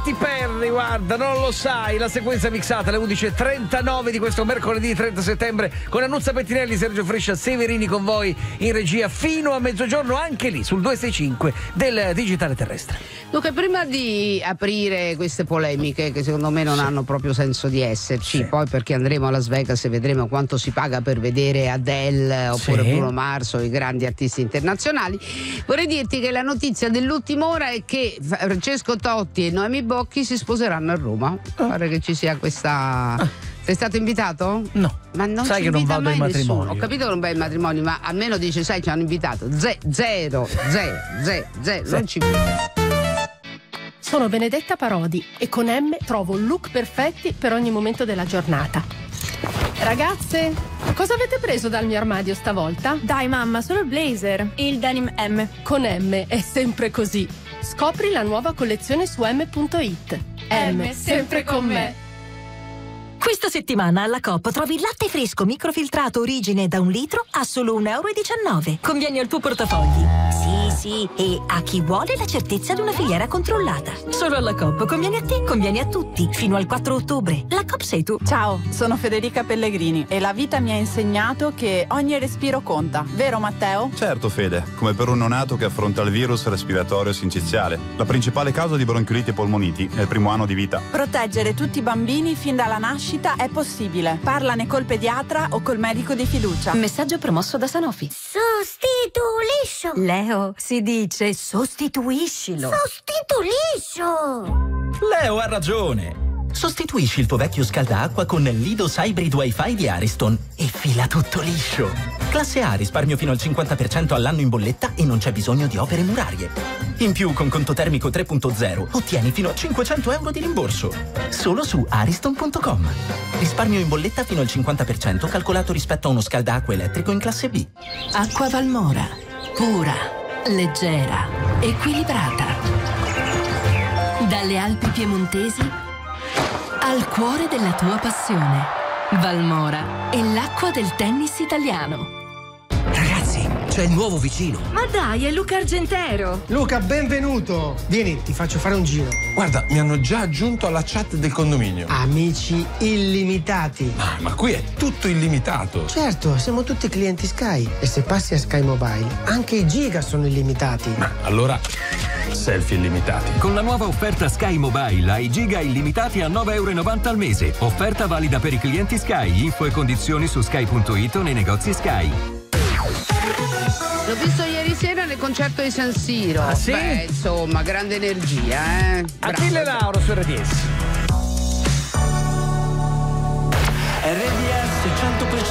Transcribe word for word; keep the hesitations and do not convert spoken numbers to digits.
Katy Perry, guarda, non lo sai, la sequenza mixata alle undici e trentanove di questo mercoledì trenta settembre con Annuzza Pettinelli, Sergio Frescia, Severini con voi in regia fino a mezzogiorno, anche lì sul duecentosessantacinque del digitale terrestre. Dunque, prima di aprire queste polemiche che secondo me non sì. hanno proprio senso di esserci, sì. poi perché andremo a Las Vegas e vedremo quanto si paga per vedere Adele oppure sì. Bruno Mars o i grandi artisti internazionali, vorrei dirti che la notizia dell'ultima ora è che Francesco Totti e Noemi Bocchi si sposeranno a Roma. Oh. Pare che ci sia questa... Ah. Sei stato invitato? No. Ma non sai ci che non invita vado ai mai matrimoni. nessuno. Ho capito che non vai ai matrimoni, ma almeno dice, sai, ci hanno invitato. Ze- zero, zero, zero, zero, sì. non ci invita. Sono Benedetta Parodi e con M trovo look perfetti per ogni momento della giornata. Ragazze, cosa avete preso dal mio armadio stavolta? Dai mamma, solo il blazer e il denim M. Con M è sempre così. Scopri la nuova collezione su m punto it. M, M sempre con me. Questa settimana alla Coop trovi il latte fresco microfiltrato origine da un litro a solo un euro e diciannove. Conviene al tuo portafogli. Sì, sì, e a chi vuole la certezza di una filiera controllata. Solo alla Coop conviene a te, conviene a tutti. Fino al quattro ottobre. La Coop sei tu. Ciao, sono Federica Pellegrini e la vita mi ha insegnato che ogni respiro conta. Vero Matteo? Certo Fede, come per un neonato che affronta il virus respiratorio sinciziale. La principale causa di bronchioliti e polmoniti è il primo anno di vita. Proteggere tutti i bambini fin dalla nascita è possibile. Parlane col pediatra o col medico di fiducia. Messaggio promosso da Sanofi. Sostituiscio. Leo, si dice sostituiscilo. Sostituiscio. Leo ha ragione. Sostituisci il tuo vecchio scaldaacqua con l'Idos Hybrid Wi-Fi di Ariston e fila tutto liscio. Classe A, risparmio fino al cinquanta per cento all'anno in bolletta e non c'è bisogno di opere murarie. In più, con conto termico tre punto zero, ottieni fino a cinquecento euro di rimborso. Solo su ariston punto com. Risparmio in bolletta fino al cinquanta per cento calcolato rispetto a uno scaldaacqua elettrico in classe B. Acqua Valmora. Pura, leggera, equilibrata. Dalle Alpi piemontesi al cuore della tua passione. Valmora è l'acqua del tennis italiano. Ragazzi, c'è il nuovo vicino. Ma dai, è Luca Argentero. Luca, benvenuto. Vieni, ti faccio fare un giro. Guarda, mi hanno già aggiunto alla chat del condominio. Amici illimitati. Ah, ma qui è tutto illimitato. Certo, siamo tutti clienti Sky. E se passi a Sky Mobile, anche i giga sono illimitati. Ma allora, selfie illimitati. Con la nuova offerta Sky Mobile hai giga illimitati a nove e novanta euro al mese. Offerta valida per i clienti Sky. Info e condizioni su sky punto it o nei negozi Sky. L'ho visto ieri sera nel concerto di San Siro. Ah, sì? Beh, insomma, grande energia, eh. Achille Lauro su R D S. R D S cento per cento